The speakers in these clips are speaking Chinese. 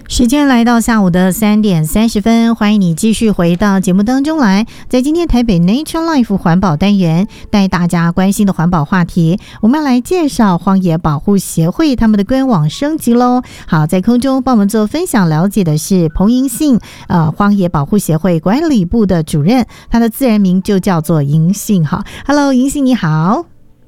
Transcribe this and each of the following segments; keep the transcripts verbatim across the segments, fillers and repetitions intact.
时间来到下午的三点三十分，欢迎你继续回到节目当中来。在今天台北 Nature Life 环保单元，带大家关心的环保话题，我们要来介绍荒野保护协会他们的官网升级喽。好，在空中帮我们做分享了解的是彭银信，呃，荒野保护协会管理部的主任，他的自然名就叫做银信。好 ，Hello， 银信你好。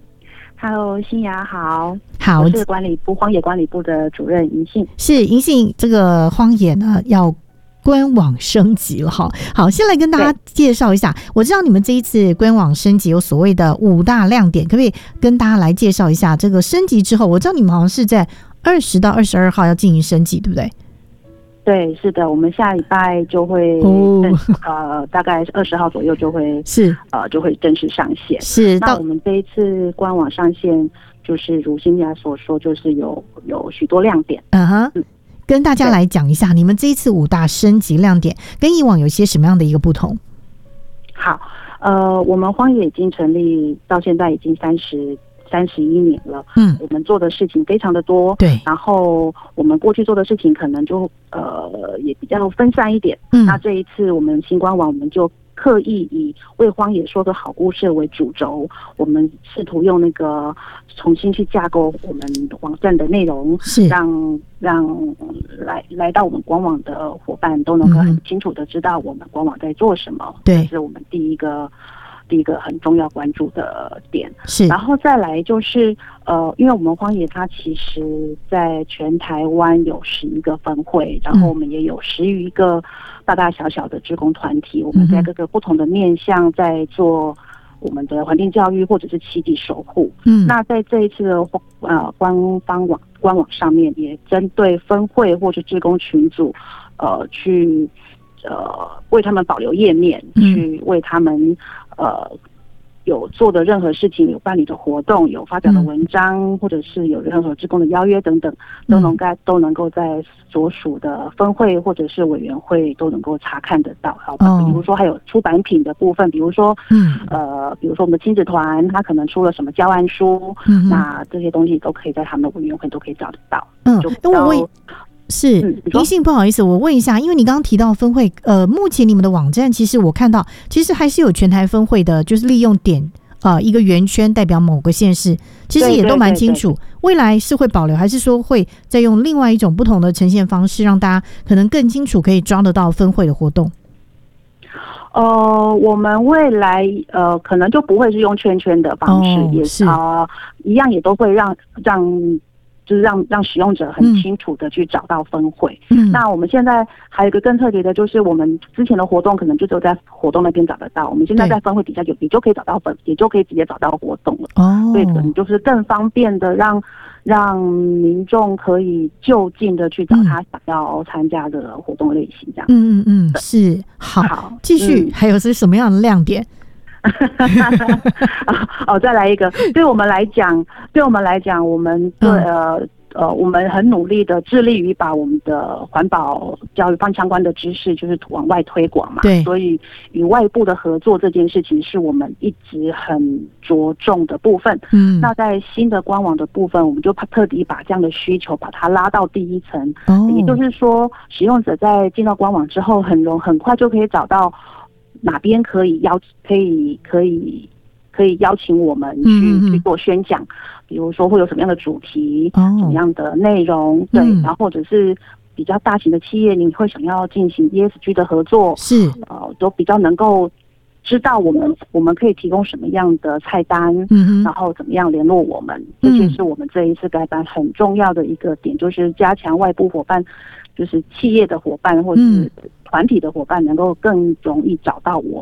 Hello， 新雅好， 好， 我是管理部荒野管理部的主任银信。 是银信，这个荒野呢要官网升级了哈。好，先来跟大家介绍一下，我知道你们这一次官网升级有所谓的五大亮点，可不可以跟大家来介绍一下？这个升级之后，我知道你们好像是在二十到二十二号要进行升级，对不对？ 对，是的，我们下礼拜就会、哦、呃，大概二十号左右就会是呃就会正式上线。 是， 那我们这一次官网上线，就是如新雅所说，就是有有许多亮点。 嗯哼，嗯，跟大家来讲一下，你们这一次五大升级亮点跟以往有些什么样的一个不同？ 好，呃，我们荒野已经成立到现在已经三十。三十一年了，嗯，我们做的事情非常的多， 对， 然后我们过去做的事情可能就呃也比较分散一点，嗯，那这一次我们新官网我们就刻意以为荒野说个好故事为主轴，我们试图用那个重新去架构我们网站的内容， 是让让来来到我们官网的伙伴都能够很清楚的知道我们官网在做什么， 对， 这是我们第一个。第一个很重要关注的点是， 然后再来就是呃，因为我们荒野它其实在全台湾有十一个分会，然后我们也有十余个大大小小的志工团体，我们在各个不同的面向在做我们的环境教育或者是栖地守护。嗯，那在这一次的呃官方网官网上面，也针对分会或者志工群组，呃去。呃，为他们保留页面，去为他们呃有做的任何事情，有办理的活动，有发表的文章，嗯、或者是有任何志工的邀约等等，都能该都能够在所属的分会或者是委员会都能够查看得到。好，哦、比如说还有出版品的部分，比如说嗯呃，比如说我们的亲子团，他可能出了什么教案书，嗯、那这些东西都可以在他们的委员会都可以找得到。嗯，就因为我。 是，银信，不好意思，我问一下，因为你刚刚提到分会，呃，目前你们的网站其实我看到，其实还是有全台分会的，就是利用点呃一个圆圈代表某个县市，其实也都蛮清楚。对对对对，未来是会保留，还是说会再用另外一种不同的呈现方式，让大家可能更清楚可以抓得到分会的活动？ 呃，我们未来呃可能就不会是用圈圈的方式，哦、也是啊、呃，一样也都会让让。就是让让使用者很清楚的去找到分会。嗯，那我们现在还有一个更特别的，就是我们之前的活动可能就只有在活动那边找得到，我们现在在分会底下有，你就可以找到分，也就可以直接找到活动了。哦，所以可能就是更方便的让让民众可以就近的去找他想要参加的活动类型，这样。 嗯嗯嗯，是好，继续、嗯、还有是什么样的亮点？ 哦，再来一个。对我们来讲，对我们来讲，我们对呃呃，我们很努力的致力于把我们的环保教育方相关的知识，就是往外推广嘛。对，所以与外部的合作这件事情，是我们一直很着重的部分。嗯，那在新的官网的部分，我们就特地把这样的需求把它拉到第一层。哦，也就是说，使用者在进到官网之后，很容很快就可以找到。哪边可以邀可以可以可以邀请我们去、嗯、去做宣讲，比如说会有什么样的主题，哦、什么样的内容，对，嗯、然后或者是比较大型的企业，你会想要进行 E S G 的合作，是呃，都比较能够知道我们我们可以提供什么样的菜单，嗯、然后怎么样联络我们，这就是我们这一次改版很重要的一个点，就是加强外部伙伴，就是企业的伙伴或者是团体的伙伴能够更容易找到我